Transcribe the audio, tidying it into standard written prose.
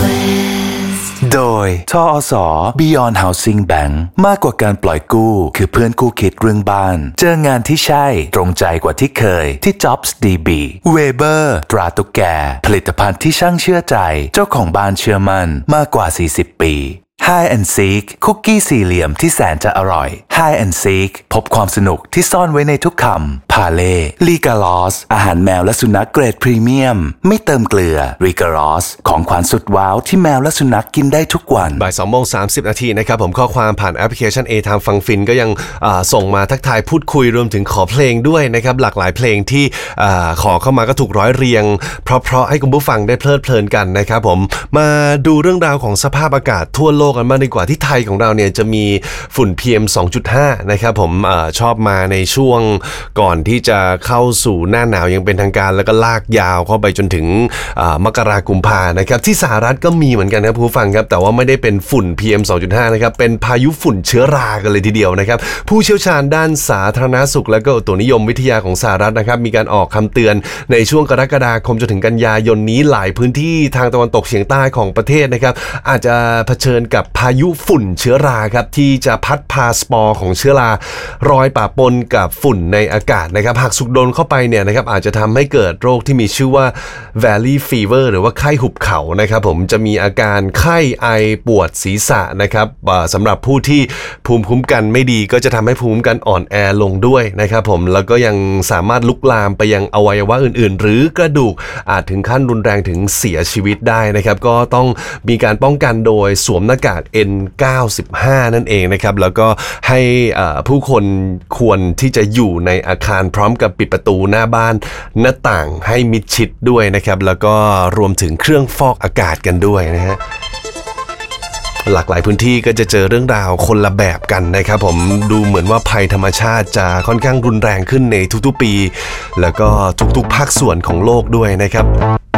โดยทอส. Beyond Housing Bank มากกว่าการปล่อยกู้คือเพื่อนคู่คิดเรื่องบ้านเจองานที่ใช่ตรงใจกว่าที่เคยที่ Jobs DB Weber ตราตุ๊กแกผลิตภัณฑ์ที่ช่างเชื่อใจเจ้าของบ้านเชื่อมั่นมากกว่า40 ปี Hide and Seek คุกกี้สี่เหลี่ยมที่แสนจะอร่อย Hide and Seek พบความสนุกที่ซ่อนไว้ในทุกคำพาเล่ลีกาลอสอาหารแมวและสุนัขเกรดพรีเมียมไม่เติมเกลือลีกาลอสของขวัญสุดว้าวที่แมวและสุนัขกินได้ทุกวันบ่าย 2:30 นาทีนะครับผมข้อความผ่านแอปพลิเคชัน A ทางฟังฟินก็ยังส่งมาทักทายพูดคุยรวมถึงขอเพลงด้วยนะครับหลากหลายเพลงที่ขอเข้ามาก็ถูกร้อยเรียงเพราะให้คุณผู้ฟังได้เพลิดเพลินกันนะครับผมมาดูเรื่องราวของสภาพอากาศทั่วโลกกันมากดีกว่าที่ไทยของเราเนี่ยจะมีฝุ่น PM 2.5 นะครับผมชอบมาในช่วงก่อนที่จะเข้าสู่หน้าหนาวยังเป็นทางการแล้วก็ลากยาวเข้าไปจนถึงมกราคมกุมภานะครับที่สหรัฐก็มีเหมือนกันครับผู้ฟังครับแต่ว่าไม่ได้เป็นฝุ่น PM 2.5 นะครับเป็นพายุฝุ่นเชื้อรากันเลยทีเดียวนะครับผู้เชี่ยวชาญด้านสาธารณสุขและก็อุตุนิยมวิทยาของสหรัฐนะครับมีการออกคำเตือนในช่วงกรกฎาคมจนถึงกันยายนนี้หลายพื้นที่ทางตะวันตกเฉียงใต้ของประเทศนะครับอาจจะเผชิญกับพายุฝุ่นเชื้อราครับที่จะพัดพาสปอร์ของเชื้อรารอยปะปนกับฝุ่นในอากาศนะครับหากสุกโดนเข้าไปเนี่ยนะครับอาจจะทำให้เกิดโรคที่มีชื่อว่า Valley Fever หรือว่าไข้หุบเขานะครับผมจะมีอาการไข้ไอปวดศีรษะนะครับสำหรับผู้ที่ภูมิคุ้มกันไม่ดีก็จะทำให้ภูมิคุ้มกันอ่อนแอลงด้วยนะครับผมแล้วก็ยังสามารถลุกลามไปยังอวัยวะอื่นๆหรือกระดูกอาจถึงขั้นรุนแรงถึงเสียชีวิตได้นะครับก็ต้องมีการป้องกันโดยสวมหน้ากาก N95 นั่นเองนะครับแล้วก็ให้ผู้คนควรที่จะอยู่ในอาคารพร้อมกับปิดประตูหน้าบ้านหน้าต่างให้มิดชิดด้วยนะครับแล้วก็รวมถึงเครื่องฟอกอากาศกันด้วยนะฮะหลากหลายพื้นที่ก็จะเจอเรื่องราวคนละแบบกันนะครับผมดูเหมือนว่าภัยธรรมชาติจะค่อนข้างรุนแรงขึ้นในทุกๆปีแล้วก็ทุกๆภาคส่วนของโลกด้วยนะครับ